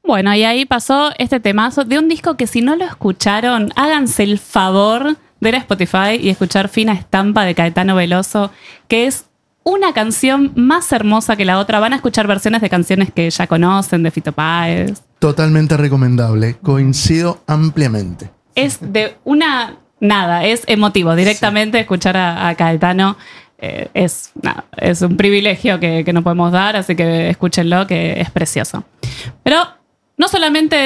Bueno, y ahí pasó este temazo de un disco que si no lo escucharon, háganse el favor de ir a Spotify y escuchar Fina Estampa de Caetano Veloso, que es una canción más hermosa que la otra. Van a escuchar versiones de canciones que ya conocen, de Fito Páez. Totalmente recomendable, coincido ampliamente. Es de una... Nada, es emotivo. Directamente escuchar a Caetano es un privilegio que no podemos dar, así que escúchenlo, que es precioso. Pero no solamente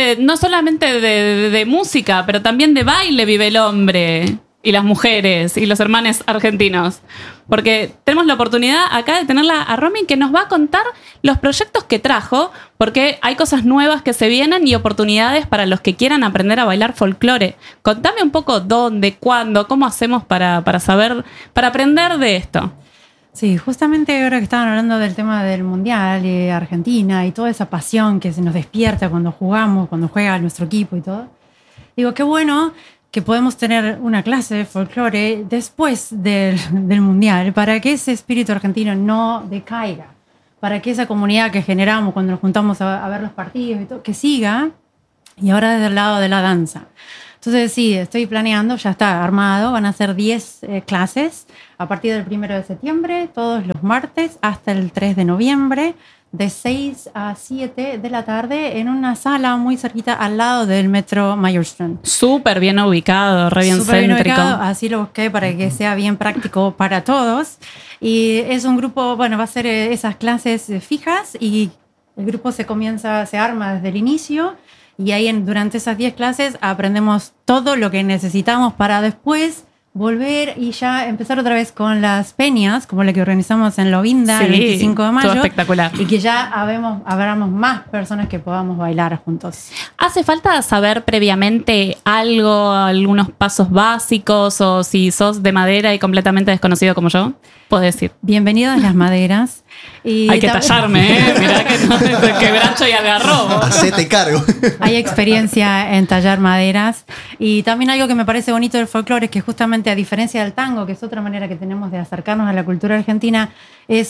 de música, pero también de baile vive el hombre y las mujeres y los hermanos argentinos. Porque tenemos la oportunidad acá de tenerla a Romy, que nos va a contar los proyectos que trajo, porque hay cosas nuevas que se vienen y oportunidades para los que quieran aprender a bailar folclore. Contame un poco dónde, cuándo, cómo hacemos para saber, para aprender de esto. Sí, justamente ahora que estaban hablando del tema del Mundial y Argentina y toda esa pasión que se nos despierta cuando jugamos, cuando juega nuestro equipo y todo, digo, qué bueno que podemos tener una clase de folclore después del Mundial para que ese espíritu argentino no decaiga, para que esa comunidad que generamos cuando nos juntamos a ver los partidos y todo, que siga, y ahora desde el lado de la danza. Entonces sí, estoy planeando, ya está armado, van a ser 10 clases a partir del 1 de septiembre, todos los martes hasta el 3 de noviembre, de 6 a 7 de la tarde en una sala muy cerquita al lado del metro Mayorstrand. Súper bien ubicado, re bien Súper bien céntrico. ubicado, así lo busqué para que sea bien práctico para todos. Y es un grupo, bueno, va a ser esas clases fijas y el grupo se arma desde el inicio y ahí durante esas 10 clases aprendemos todo lo que necesitamos para después volver y ya empezar otra vez con las peñas, como la que organizamos en Lovinda el 25 de mayo. Espectacular. Y que ya habramos más personas que podamos bailar juntos. ¿Hace falta saber previamente algo, algunos pasos básicos, o si sos de madera y completamente desconocido como yo? Puedes decir. Bienvenidos a Las Maderas. Y hay que tallarme, mirá que no te quebracho y agarrobo. Hacete cargo. Hay experiencia en tallar maderas. Y también algo que me parece bonito del folclore es que justamente a diferencia del tango, que es otra manera que tenemos de acercarnos a la cultura argentina, el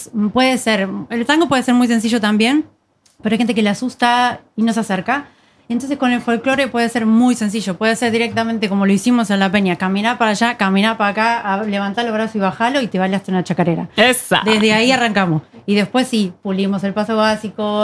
tango puede ser muy sencillo también, pero hay gente que le asusta y no se acerca. Entonces con el folclore puede ser muy sencillo, puede ser directamente como lo hicimos en la peña, caminar para allá, caminar para acá, levantar los brazos y bajarlo y te bailaste una chacarera. Esa. Desde ahí arrancamos. Y después sí, pulimos el paso básico,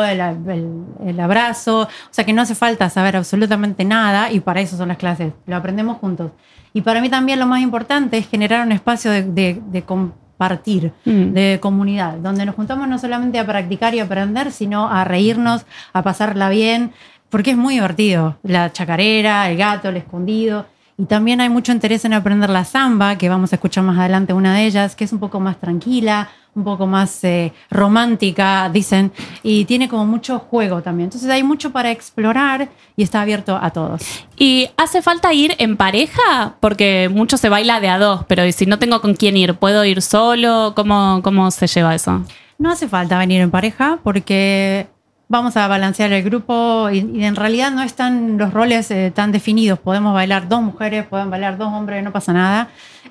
el abrazo, o sea que no hace falta saber absolutamente nada y para eso son las clases, lo aprendemos juntos. Y para mí también lo más importante es generar un espacio de compartir, de comunidad, donde nos juntamos no solamente a practicar y aprender, sino a reírnos, a pasarla bien, porque es muy divertido. La chacarera, el gato, el escondido. Y también hay mucho interés en aprender la samba, que vamos a escuchar más adelante una de ellas, que es un poco más tranquila, un poco más romántica, dicen, y tiene como mucho juego también. Entonces hay mucho para explorar y está abierto a todos. ¿Y hace falta ir en pareja? Porque mucho se baila de a dos, pero si no tengo con quién ir, ¿puedo ir solo? ¿Cómo se lleva eso? No hace falta venir en pareja porque vamos a balancear el grupo y en realidad no están los roles tan definidos. Podemos bailar 2 mujeres, pueden bailar 2 hombres, no pasa nada.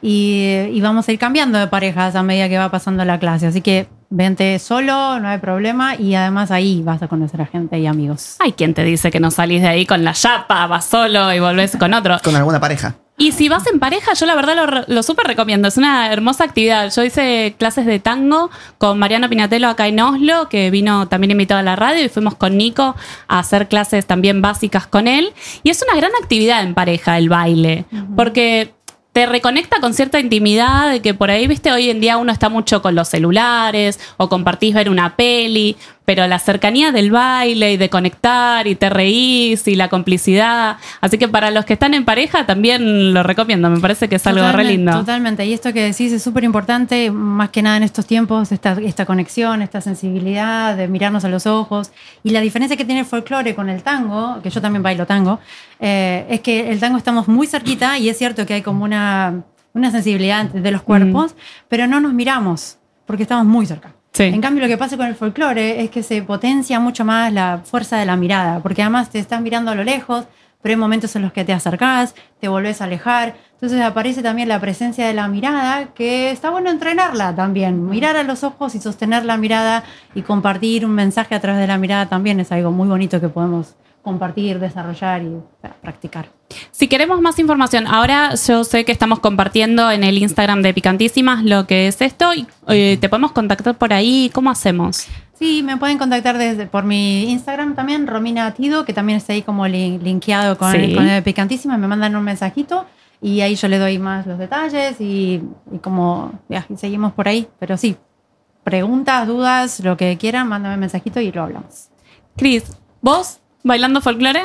Y vamos a ir cambiando de parejas a medida que va pasando la clase. Así que vente solo, no hay problema. Y además ahí vas a conocer a gente y amigos. Hay quien te dice que no salís de ahí con la chapa, vas solo y volvés con otro. Con alguna pareja. Y si vas en pareja, yo la verdad lo súper recomiendo. Es una hermosa actividad. Yo hice clases de tango con Mariano Pinatello acá en Oslo, que vino también invitado a la radio, y fuimos con Nico a hacer clases también básicas con él. Y es una gran actividad en pareja el baile, porque te reconecta con cierta intimidad, de que por ahí, viste, hoy en día uno está mucho con los celulares o compartís ver una peli, pero la cercanía del baile y de conectar y te reís y la complicidad. Así que para los que están en pareja también lo recomiendo, me parece que es algo re lindo. Totalmente, y esto que decís es súper importante, más que nada en estos tiempos, esta conexión, esta sensibilidad de mirarnos a los ojos. Y la diferencia que tiene el folclore con el tango, que yo también bailo tango, es que el tango estamos muy cerquita y es cierto que hay como una sensibilidad de los cuerpos, pero no nos miramos porque estamos muy cerca. Sí. En cambio, lo que pasa con el folclore es que se potencia mucho más la fuerza de la mirada, porque además te estás mirando a lo lejos, pero hay momentos en los que te acercás, te volvés a alejar. Entonces aparece también la presencia de la mirada, que está bueno entrenarla también. Mirar a los ojos y sostener la mirada y compartir un mensaje a través de la mirada también es algo muy bonito que podemos compartir, desarrollar y practicar. Si queremos más información, ahora yo sé que estamos compartiendo en el Instagram de Picantísimas lo que es esto y te podemos contactar por ahí. ¿Cómo hacemos? Sí, me pueden contactar por mi Instagram también, Romina Tido, que también está ahí como linkeado con el de Picantísimas. Me mandan un mensajito y ahí yo le doy más los detalles y como y seguimos por ahí. Pero sí, preguntas, dudas, lo que quieran, mándame un mensajito y lo hablamos. Cris, ¿vos bailando folclore?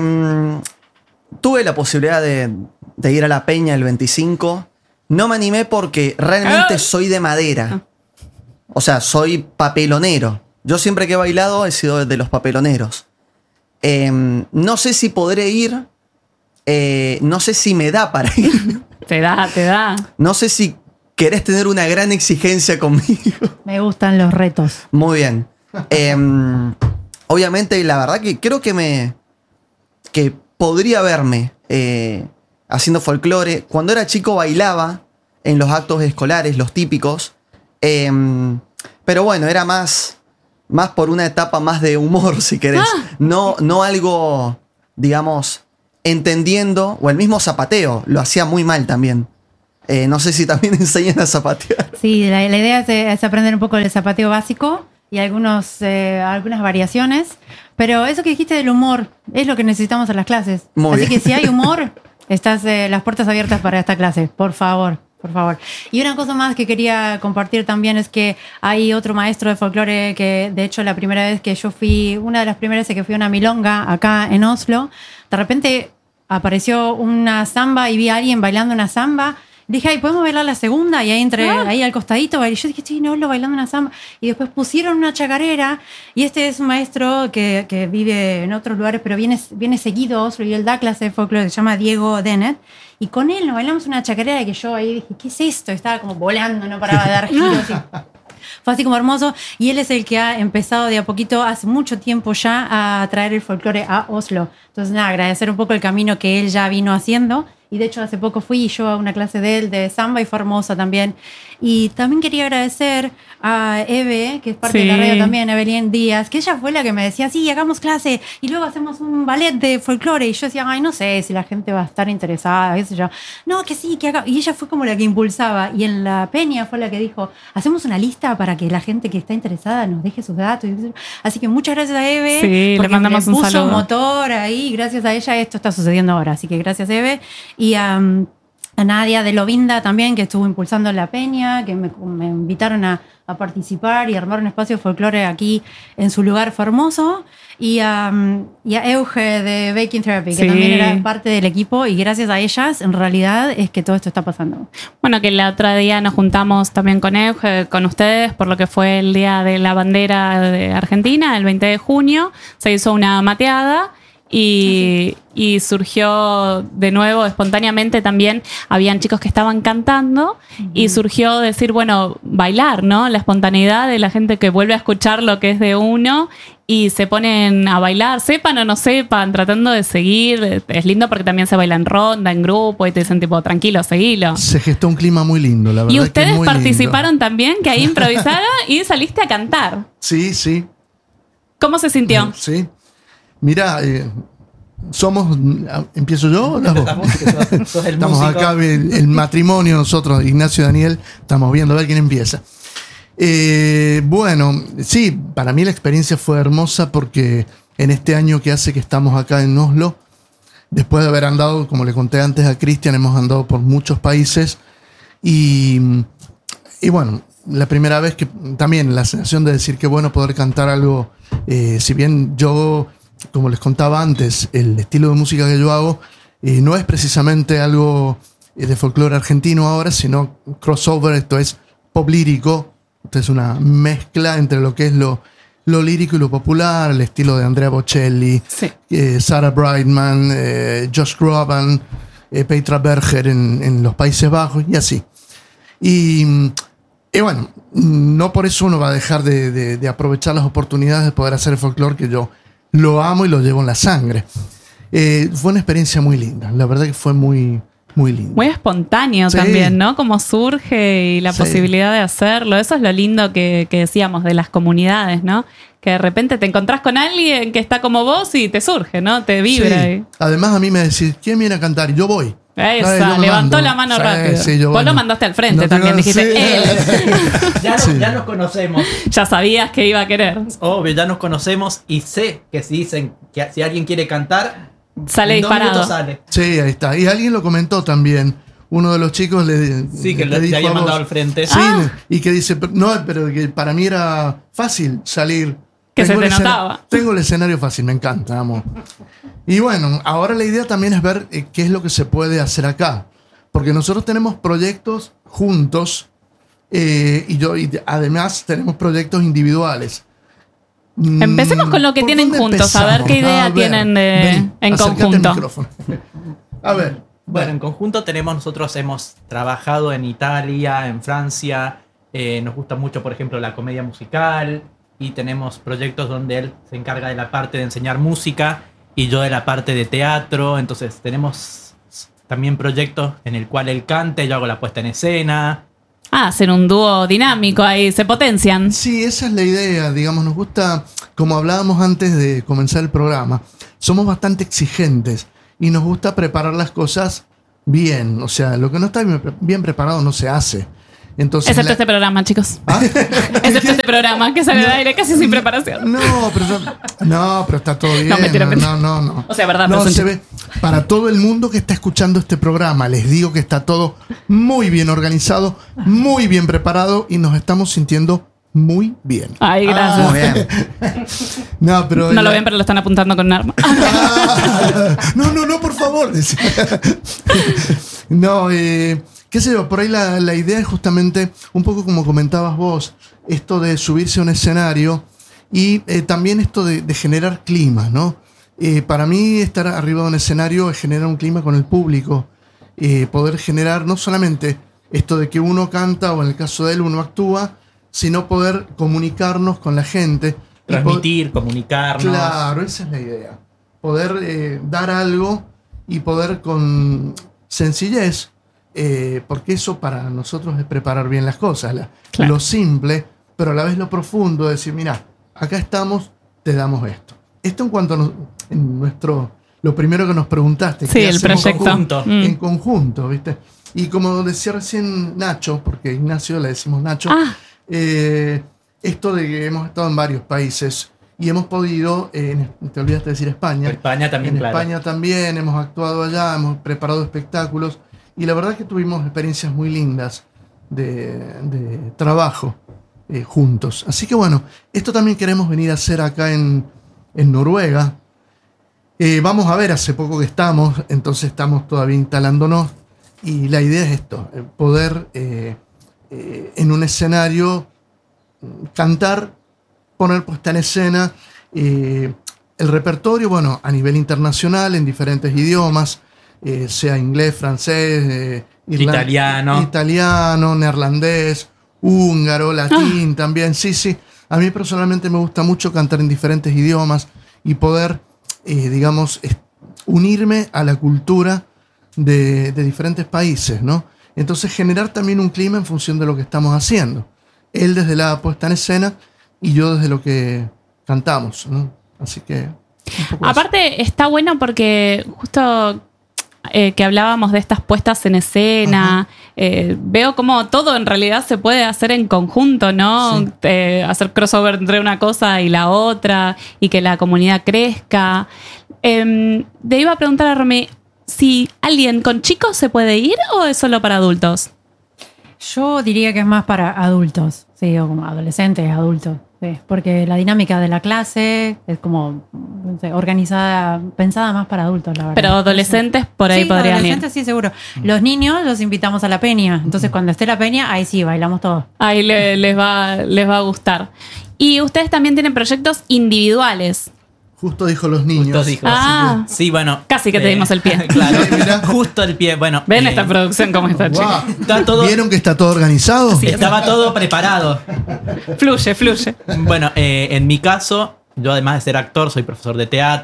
Tuve la posibilidad de ir a la Peña el 25. No me animé porque realmente soy de madera. O sea, soy papelonero. Yo siempre que he bailado he sido de los papeloneros. No sé si podré ir. No sé si me da para ir. Te da. No sé si querés tener una gran exigencia conmigo. Me gustan los retos. Muy bien. Obviamente, la verdad que creo que podría verme haciendo folclore. Cuando era chico bailaba en los actos escolares, los típicos. Pero bueno, era más por una etapa más de humor, si querés. No algo, digamos, entendiendo. O el mismo zapateo, lo hacía muy mal también. No sé si también enseñan a zapatear. Sí, la idea es aprender un poco el zapateo básico y algunas variaciones. Pero eso que dijiste del humor es lo que necesitamos en las clases. Así que si hay humor, estás las puertas abiertas para esta clase, por favor. Y una cosa más que quería compartir también es que hay otro maestro de folclore que, de hecho, la primera vez que yo fui, una de las primeras veces que fui a una milonga acá en Oslo, de repente apareció una samba y vi a alguien bailando una samba. Dije, ay, ¿podemos bailar la segunda? Y ahí entré ahí al costadito. Y yo dije, estoy en Oslo bailando una samba. Y después pusieron una chacarera. Y este es un maestro que vive en otros lugares, pero viene seguido a Oslo y él da clase de folclore, se llama Diego Dennett. Y con él nos bailamos una chacarera que yo ahí dije, ¿qué es esto? Estaba como volando, no paraba de dar giros. Fue así como hermoso. Y él es el que ha empezado de a poquito, hace mucho tiempo ya, a traer el folclore a Oslo. Entonces, nada, agradecer un poco el camino que él ya vino haciendo. Y de hecho, hace poco fui yo a una clase de él de samba y fue hermosa también. Y también quería agradecer a Eve, que es parte de la radio también, Evelyn Díaz, que ella fue la que me decía, sí, hagamos clase y luego hacemos un ballet de folclore. Y yo decía, ay, no sé si la gente va a estar interesada, qué sé yo. No, que sí, que haga. Y ella fue como la que impulsaba. Y en la Peña fue la que dijo, hacemos una lista para que la gente que está interesada nos deje sus datos. Así que muchas gracias a Eve. Sí, le mandamos un saludo. Puso motor ahí, gracias a ella esto está sucediendo ahora. Así que gracias, Eve. Y a Nadia de Lovinda también, que estuvo impulsando la Peña, que me invitaron a participar y armar un espacio de folclore aquí en su lugar, fue hermoso. Y a Euge de Baking Therapy, que también era parte del equipo, y gracias a ellas, en realidad, es que todo esto está pasando. Bueno, que el otro día nos juntamos también con Euge, con ustedes, por lo que fue el Día de la Bandera de Argentina, el 20 de junio, se hizo una mateada. Y surgió de nuevo espontáneamente también, habían chicos que estaban cantando y surgió decir, bueno, bailar, ¿no? La espontaneidad de la gente que vuelve a escuchar lo que es de uno y se ponen a bailar, sepan o no sepan, tratando de seguir. Es lindo porque también se baila en ronda, en grupo y te dicen tipo, tranquilo, seguilo. Se gestó un clima muy lindo, la verdad. Y ustedes que muy participaron lindo. también, que ahí improvisaron y saliste a cantar. Sí. ¿Cómo se sintió? Sí. Mira, somos. ¿Empiezo yo o las vos? Estamos acá, el matrimonio, nosotros, Ignacio y Daniel, estamos viendo a ver quién empieza. Bueno, sí, para mí la experiencia fue hermosa porque en este año que hace que estamos acá en Oslo, después de haber andado, como le conté antes a Cristian, hemos andado por muchos países y bueno, la primera vez que también la sensación de decir que bueno poder cantar algo, si bien yo, como les contaba antes, el estilo de música que yo hago no es precisamente algo de folclore argentino ahora, sino crossover, esto es pop lírico, esto es una mezcla entre lo que es lo lírico y lo popular, el estilo de Andrea Bocelli, Sarah Brightman, Josh Groban, Petra Berger en los Países Bajos y así. Y bueno, no por eso uno va a dejar de aprovechar las oportunidades de poder hacer el folclore, que yo lo amo y lo llevo en la sangre. Fue una experiencia muy linda, la verdad que fue muy, muy lindo. Muy espontáneo también, ¿no? Cómo surge y la posibilidad de hacerlo. Eso es lo lindo que decíamos de las comunidades, ¿no? que de repente te encontrás con alguien que está como vos y te surge, ¿no? Te vibra. Sí. Además, a mí me decís, ¿quién viene a cantar? Y yo voy. Esa, Yo me levantó mando. la mano Sí, rápido. sí, yo Vos voy. lo mandaste al frente No también, tengo- dijiste, sí. él. Ya, Sí. ya nos conocemos. Ya sabías que iba a querer. Obvio, ya nos conocemos y sé que si dicen que si alguien quiere cantar, Sale en 2 disparado. minutos sale. Sí, ahí está. Y alguien lo comentó también. Uno de los chicos Sí, que le le dijo había a vos. mandado al frente. Sí, y que dice, no, pero que para mí era fácil salir. Que se Tengo te el escena- notaba. Tengo el escenario fácil, me encanta, amo. Y bueno, ahora la idea también es ver qué es lo que se puede hacer acá. Porque nosotros tenemos proyectos juntos y además tenemos proyectos individuales. Empecemos con lo que ¿Por tienen dónde juntos, a ver empezamos? qué idea A ver, tienen vení, en acércate al conjunto. micrófono. A ver. Bueno, en conjunto nosotros hemos trabajado en Italia, en Francia, nos gusta mucho, por ejemplo, la comedia musical y tenemos proyectos donde él se encarga de la parte de enseñar música y yo de la parte de teatro, entonces tenemos también proyectos en el cual él canta y yo hago la puesta en escena. Ah, hacer un dúo dinámico ahí, se potencian. Sí, esa es la idea, digamos, nos gusta, como hablábamos antes de comenzar el programa, somos bastante exigentes y nos gusta preparar las cosas bien, o sea, lo que no está bien preparado no se hace. Entonces, Excepto este programa, chicos. ¿Ah? Excepto este programa que sale al aire casi sin preparación. No, pero está todo bien. No, mentira, mentira. No. O sea, verdad, No, pero se ve. Para todo el mundo que está escuchando este programa, les digo que está todo muy bien organizado, muy bien preparado y nos estamos sintiendo muy bien. Ay, gracias. Muy bien. No, pero No lo ven, pero lo están apuntando con un arma. No, por favor. decía. No, qué sé yo, por ahí la idea es justamente, un poco como comentabas vos, esto de subirse a un escenario y también esto de generar clima, ¿no? Para mí estar arriba de un escenario es generar un clima con el público, poder generar no solamente esto de que uno canta o en el caso de él uno actúa, sino poder comunicarnos con la gente. y Transmitir, comunicarnos. Claro, esa es la idea. Poder dar algo y poder con sencillez, porque eso para nosotros es preparar bien las cosas, Claro. lo simple, pero a la vez lo profundo, decir, mira, acá estamos, te damos esto. Esto en cuanto a lo primero que nos preguntaste. Sí, ¿qué el hacemos proyecto. conjunto? En conjunto, ¿viste? Y como decía recién Nacho, porque Ignacio le decimos Nacho, Ah. esto de que hemos estado en varios países y hemos podido, te olvidaste de decir España. España también, En claro. España también hemos actuado allá, hemos preparado espectáculos y la verdad que tuvimos experiencias muy lindas de trabajo juntos. Así que bueno, esto también queremos venir a hacer acá en Noruega. Vamos a ver, hace poco que estamos, entonces estamos todavía instalándonos y la idea es esto, poder en un escenario cantar, poner puesta en escena el repertorio, bueno, a nivel internacional, en diferentes idiomas, sea inglés, francés, italiano, neerlandés, húngaro, latín también, sí. A mí personalmente me gusta mucho cantar en diferentes idiomas y poder, digamos, unirme a la cultura de diferentes países, ¿no? Entonces generar también un clima en función de lo que estamos haciendo. Él desde la puesta en escena y yo desde lo que cantamos, ¿no? Así que... un poco Aparte, está bueno porque justo que hablábamos de estas puestas en escena, veo como todo en realidad se puede hacer en conjunto, ¿no? Sí. Hacer crossover entre una cosa y la otra y que la comunidad crezca. Te iba a preguntar a Romy, si alguien con chicos se puede ir o es solo para adultos. Yo diría que es más para adultos, sí, o como adolescentes, adultos, sí, porque la dinámica de la clase es como no sé, organizada, pensada más para adultos, la verdad. Pero adolescentes por ahí sí, podrían adolescentes sí, seguro. Los niños los invitamos a la peña, entonces cuando esté la peña, ahí sí, bailamos todos. ir. Ahí les va a gustar. Y ustedes también tienen proyectos individuales. Justo dijo los niños. Justo dijo. Ah. Sí, bueno. Casi que te dimos el pie. Claro, Sí, mirá. justo el pie. Bueno, ¿Ven esta producción cómo está, Guau. chicos? Está todo- ¿Vieron que está todo organizado? Sí. estaba todo preparado. Fluye. Bueno, en mi caso, yo además de ser actor, soy profesor de teatro,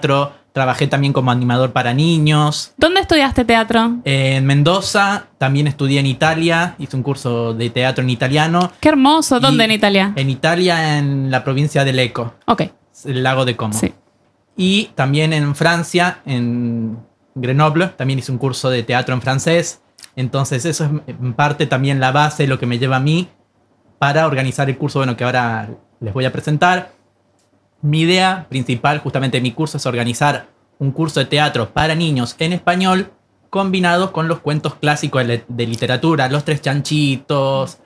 Trabajé también como animador para niños. ¿Dónde estudiaste teatro? En Mendoza, también estudié en Italia, hice un curso de teatro en italiano. Qué hermoso. ¿Dónde Y en Italia? En Italia, en la provincia de Lecco, Ok, el lago de Como. sí. Y también en Francia, en Grenoble, también hice un curso de teatro en francés. Entonces eso es en parte también la base, lo que me lleva a mí para organizar el curso, bueno, que ahora les voy a presentar. Mi idea principal, justamente de mi curso, es organizar un curso de teatro para niños en español combinado con los cuentos clásicos de literatura, Los Tres Chanchitos,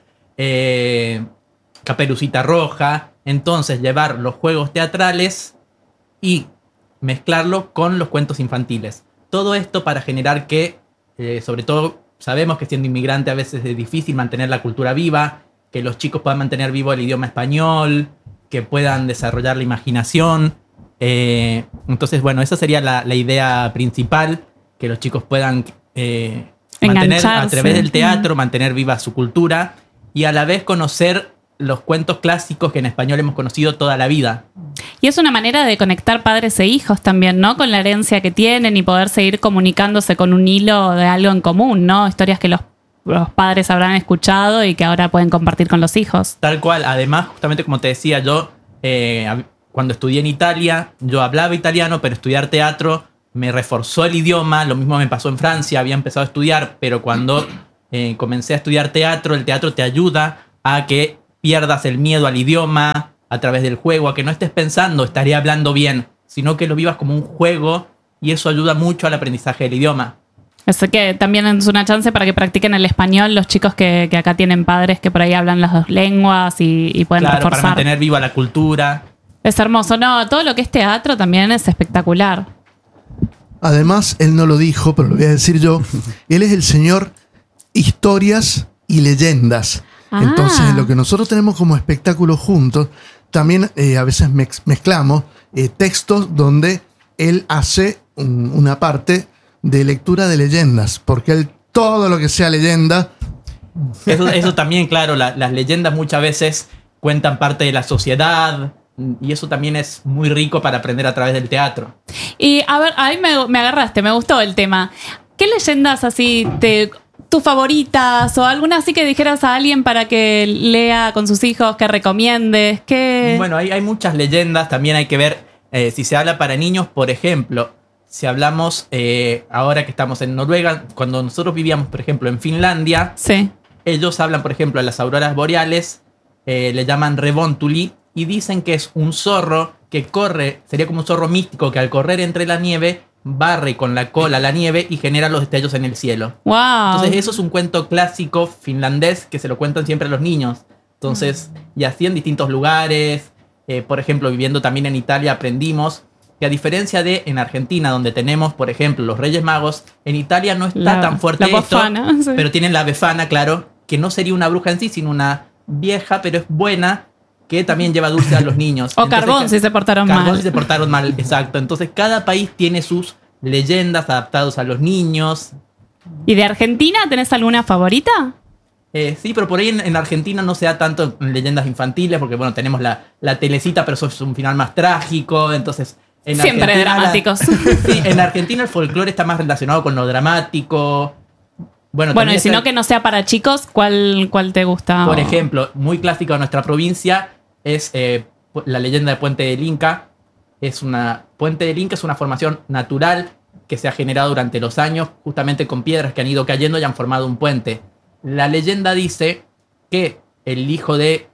Caperucita Roja. Entonces llevar los juegos teatrales y mezclarlo con los cuentos infantiles. Todo esto para generar que, sobre todo, sabemos que siendo inmigrante a veces es difícil mantener la cultura viva, que los chicos puedan mantener vivo el idioma español, que puedan desarrollar la imaginación. Entonces, bueno, esa sería la idea principal, que los chicos puedan mantener a través del teatro, mantener viva su cultura y a la vez conocer los cuentos clásicos que en español hemos conocido toda la vida. Y es una manera de conectar padres e hijos también, ¿no? Con la herencia que tienen y poder seguir comunicándose con un hilo de algo en común, ¿no? Historias que los padres habrán escuchado y que ahora pueden compartir con los hijos. Tal cual. Además, justamente como te decía, yo cuando estudié en Italia, yo hablaba italiano, pero estudiar teatro me reforzó el idioma. Lo mismo me pasó en Francia, había empezado a estudiar, pero cuando comencé a estudiar teatro, el teatro te ayuda a que pierdas el miedo al idioma a través del juego, a que no estés pensando, estaré hablando bien, sino que lo vivas como un juego y eso ayuda mucho al aprendizaje del idioma. Así que también es una chance para que practiquen el español los chicos que acá tienen padres que por ahí hablan las dos lenguas y pueden Claro, reforzar. para mantener viva la cultura. Es hermoso. No, todo lo que es teatro también es espectacular. Además, él no lo dijo, pero lo voy a decir yo. Él es el señor historias y leyendas. Entonces, lo que nosotros tenemos como espectáculo juntos, también a veces mezclamos textos donde él hace una parte de lectura de leyendas, porque él todo lo que sea leyenda... Eso también, claro, las leyendas muchas veces cuentan parte de la sociedad y eso también es muy rico para aprender a través del teatro. Y a ver, ahí me agarraste, me gustó el tema. ¿Qué leyendas así tus favoritas o alguna así que dijeras a alguien para que lea con sus hijos, que recomiendes? Bueno, hay muchas leyendas, también hay que ver si se habla para niños, por ejemplo, si hablamos ahora que estamos en Noruega, cuando nosotros vivíamos, por ejemplo, en Finlandia, Sí. ellos hablan, por ejemplo, de las auroras boreales, le llaman Revontuli, y dicen que es un zorro que corre, sería como un zorro místico que al correr entre la nieve barre con la cola la nieve y genera los destellos en el cielo. Wow. Entonces eso es un cuento clásico finlandés que se lo cuentan siempre a los niños. Entonces, y así en distintos lugares, por ejemplo, viviendo también en Italia aprendimos que a diferencia de en Argentina, donde tenemos, por ejemplo, los Reyes Magos, en Italia no está tan fuerte la esto, Befana, sí. pero tienen la Befana, claro, que no sería una bruja en sí, sino una vieja, pero es buena, que también lleva dulce a los niños. O Carbón si se portaron Carbón mal. si se portaron mal, exacto. Entonces cada país tiene sus leyendas adaptadas a los niños. ¿Y de Argentina tenés alguna favorita? Sí, pero por ahí en Argentina no se da tanto en leyendas infantiles, porque bueno, tenemos la Telecita, pero eso es un final más trágico, entonces... Siempre Argentina, dramáticos. Sí, en Argentina el folclore está más relacionado con lo dramático. Bueno, también y si no que no sea para chicos, ¿cuál te gusta? Por ejemplo, muy clásica de nuestra provincia es la leyenda de Puente del Inca. Puente del Inca es una formación natural que se ha generado durante los años, justamente con piedras que han ido cayendo y han formado un puente. La leyenda dice que el hijo de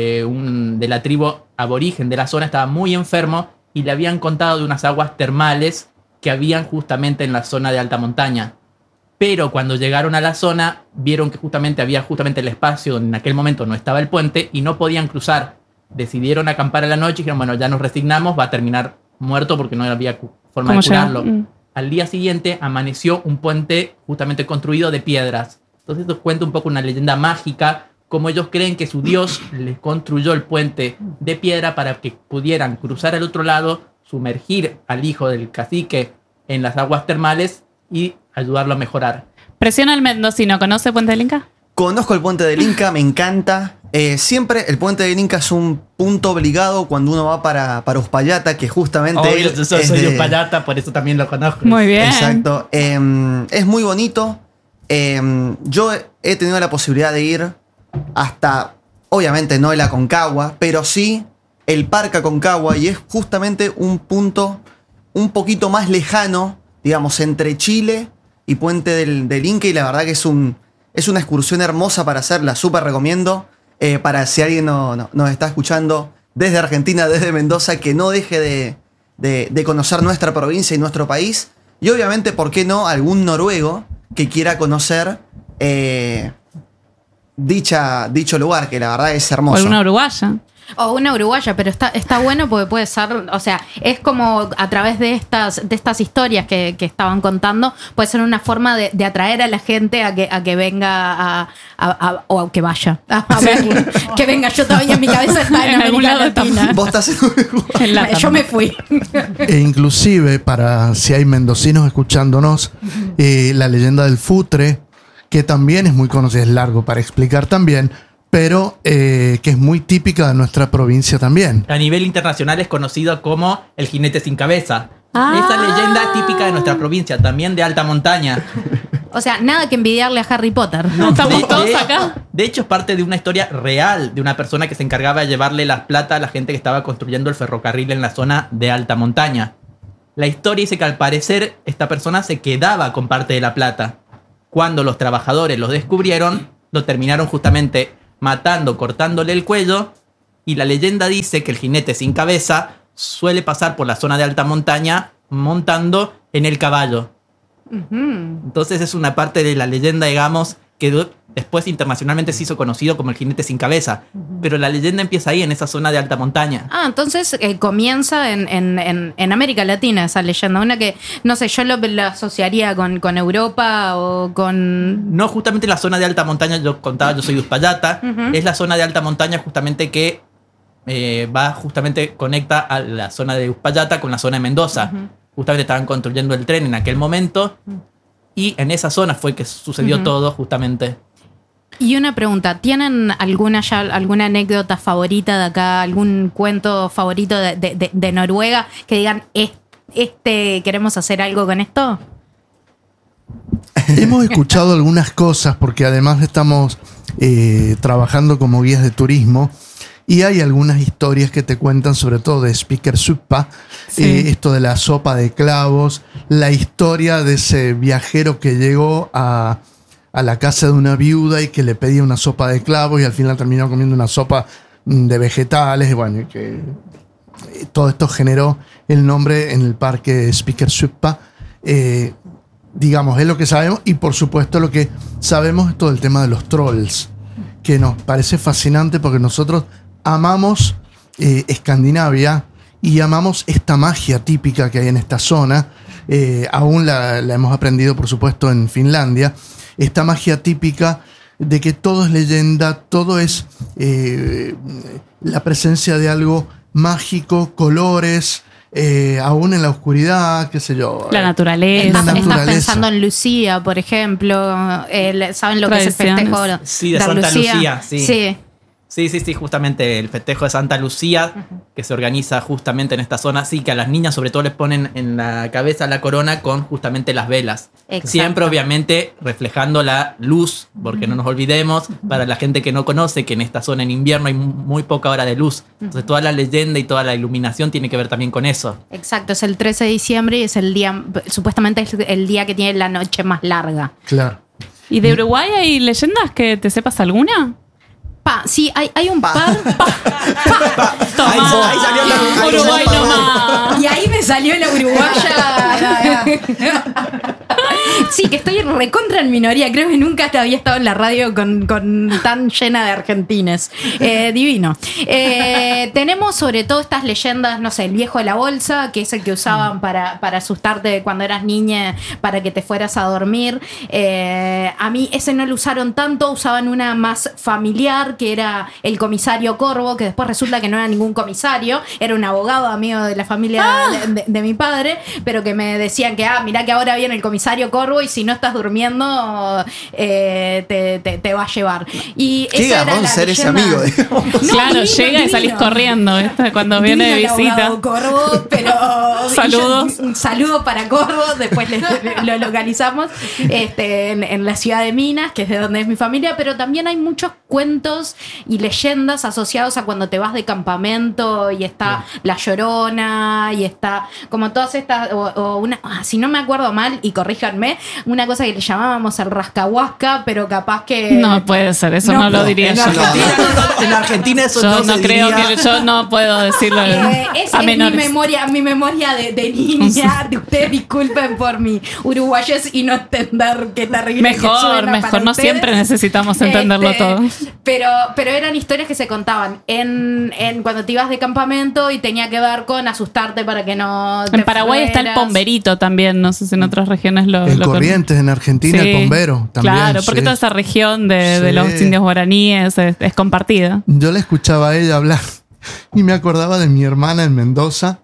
la tribu aborigen de la zona estaba muy enfermo y le habían contado de unas aguas termales que habían justamente en la zona de alta montaña. Pero cuando llegaron a la zona, vieron que había el espacio donde en aquel momento no estaba el puente y no podían cruzar. Decidieron acampar a la noche y dijeron, bueno, ya nos resignamos, va a terminar muerto porque no había forma de curarlo. Al día siguiente amaneció un puente justamente construido de piedras. Entonces esto cuenta un poco una leyenda mágica, como ellos creen que su Dios les construyó el puente de piedra para que pudieran cruzar al otro lado, sumergir al hijo del cacique en las aguas termales y ayudarlo a mejorar. Presiona al mendocino, ¿conoce Puente del Inca? Conozco el Puente del Inca, me encanta. Siempre el puente del Inca es un punto obligado cuando uno va para Uspallata, que justamente Obvio, yo soy es de Uspallata, por eso también lo conozco. Muy bien. Exacto. Es muy bonito. Yo he tenido la posibilidad de ir hasta, obviamente no el Aconcagua, pero sí el Parque Aconcagua, y es justamente un punto un poquito más lejano, digamos, entre Chile y Puente del Inca, y la verdad que es una excursión hermosa para hacer, la súper recomiendo. Para si alguien nos está escuchando desde Argentina, desde Mendoza, que no deje de conocer nuestra provincia y nuestro país. Y obviamente, ¿por qué no algún noruego que quiera conocer dicho lugar, que la verdad es O hermoso? alguna uruguaya. O una uruguaya, pero está bueno porque puede ser, o sea, es como a través de estas historias que estaban contando, puede ser una forma de atraer a la gente a que venga o que vaya a verlo. Que venga, yo todavía en mi cabeza está en En algún América lado Latina. Vos estás en Uruguay. En LATAM. Yo me fui. E inclusive, para si hay mendocinos escuchándonos, la leyenda del Futre, que también es muy conocida, es largo para explicar también, pero que es muy típica de nuestra provincia también. A nivel internacional es conocido como el jinete sin cabeza. Ah. Esa leyenda típica de nuestra provincia, también de alta montaña. O sea, nada que envidiarle a Harry Potter. Estamos todos acá. De hecho, es parte de una historia real de una persona que se encargaba de llevarle las plata a la gente que estaba construyendo el ferrocarril en la zona de alta montaña. La historia dice que al parecer esta persona se quedaba con parte de la plata. Cuando los trabajadores los descubrieron, lo terminaron justamente matando, cortándole el cuello, y la leyenda dice que el jinete sin cabeza suele pasar por la zona de alta montaña montando en el caballo. Entonces es una parte de la leyenda, digamos, que después internacionalmente se hizo conocido como el jinete sin cabeza. Pero la leyenda empieza ahí, en esa zona de alta montaña. Ah, entonces comienza en América Latina esa leyenda. Una que, no sé, yo lo asociaría con Europa o con... No justamente la zona de alta montaña, yo contaba, yo soy de Uspallata. Es la zona de alta montaña justamente que conecta a la zona de Uspallata con la zona de Mendoza. Justamente estaban construyendo el tren en aquel momento. Y en esa zona fue que sucedió todo, justamente. Y una pregunta, ¿tienen alguna anécdota favorita de acá, algún cuento favorito de Noruega que digan, queremos hacer algo con esto? Hemos escuchado algunas cosas porque además estamos trabajando como guías de turismo y hay algunas historias que te cuentan, sobre todo de Spikersuppa, esto de la sopa de clavos, la historia de ese viajero que llegó a la casa de una viuda y que le pedía una sopa de clavos y al final terminó comiendo una sopa de vegetales. Y bueno, que todo esto generó el nombre en el parque Spikersuppa. Digamos, es lo que sabemos, y por supuesto lo que sabemos es todo el tema de los trolls, que nos parece fascinante porque nosotros amamos Escandinavia y amamos esta magia típica que hay en esta zona. Aún la hemos aprendido, por supuesto, en Finlandia. Esta magia típica de que todo es leyenda, todo es la presencia de algo mágico, colores, aún en la oscuridad, qué sé yo. La naturaleza. Estás pensando en Lucía, por ejemplo. ¿Saben lo que es el festejo? Sí, de Santa Lucía, sí. Sí, justamente el festejo de Santa Lucía, que se organiza justamente en esta zona. Sí, que a las niñas sobre todo les ponen en la cabeza la corona con justamente las velas. Exacto. Siempre, obviamente, reflejando la luz, porque no nos olvidemos, para la gente que no conoce, que en esta zona en invierno hay muy poca hora de luz. Entonces toda la leyenda y toda la iluminación tiene que ver también con eso. Exacto, es el 13 de diciembre y es el día, supuestamente es el día que tiene la noche más larga. Claro. ¿Y de Uruguay hay leyendas que te sepas alguna? Sí, hay un par. Toma. Ahí salió la- Uruguay nomás. Y ahí me salió la uruguaya. Sí, que estoy recontra en minoría. Creo que nunca había estado en la radio con tan llena de argentines. Divino. Tenemos sobre todo estas leyendas, no sé, el viejo de la bolsa, que es el que usaban para asustarte cuando eras niña, para que te fueras a dormir. A mí ese no lo usaron tanto, usaban una más familiar, que era el comisario Corvo, que después resulta que no era ningún comisario, era un abogado amigo de la familia de mi padre, pero que me decían que, mirá que ahora viene el comisario corvo y si no estás durmiendo te va a llevar. Y Qué esa era garrón la ser ese leyenda. amigo, digamos. No, Claro, divino, llega y salís divino. corriendo, ¿viste? Cuando viene de Divino el visita. abogado Corvo, pero Saludos. un saludo para Corvo, después lo localizamos en la ciudad de Minas, que es de donde es mi familia, pero también hay muchos cuentos y leyendas asociados a cuando te vas de campamento y está La Llorona y está como todas estas, o una, si no me acuerdo mal, y corríjanme, una cosa que le llamábamos el rascahuasca, pero capaz que... No puede ser, eso no lo diría En yo. En Argentina eso Yo no no se creo diría. que yo no puedo decirlo Es a mi menores. memoria de niña. Ustedes disculpen por mi uruguayés y no entender qué terrible que Mejor, suena mejor. para No ustedes. siempre necesitamos entenderlo todo. Pero eran historias que se contaban en cuando te ibas de campamento y tenía que ver con asustarte para que no te En Paraguay está el fueras. pomberito también. No sé si en otras regiones lo En lo con- Corrientes, en Argentina, Sí, el bombero también. Claro, porque sí. toda esa región de Sí. los indios guaraníes es compartida. Yo la escuchaba a ella hablar y me acordaba de mi hermana en Mendoza,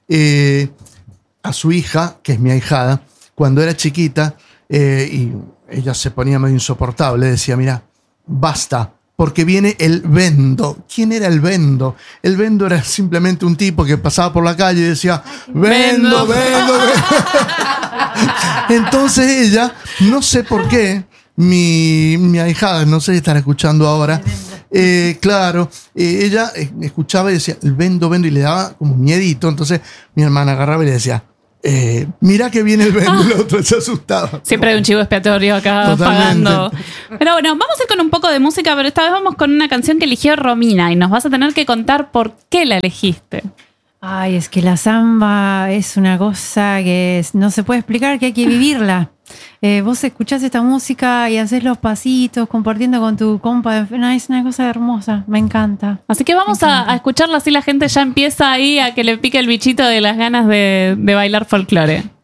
a su hija, que es mi ahijada, cuando era chiquita, y ella se ponía medio insoportable, decía, mira, basta, porque viene el vendo. ¿Quién era el vendo? El vendo era simplemente un tipo que pasaba por la calle y decía, vendo, Vendo. vendo, vendo. Entonces ella, no sé por qué, mi ahijada, no sé si estará escuchando ahora, claro, ella escuchaba y decía, el vendo, vendo, y le daba como miedito. Entonces mi hermana agarraba y le decía, mira que viene el vendo, y el otro se asustaba. Siempre hay un chivo expiatorio acá Totalmente. pagando. Pero bueno, vamos a ir con un poco de música, pero esta vez vamos con una canción que eligió Romina y nos vas a tener que contar por qué la elegiste. Ay, es que la samba es una cosa que no se puede explicar, que hay que vivirla. Vos escuchás esta música y haces los pasitos compartiendo con tu compa. No, es una cosa hermosa, me encanta. Así que vamos a escucharla, así la gente ya empieza ahí a que le pique el bichito de las ganas de bailar folclore.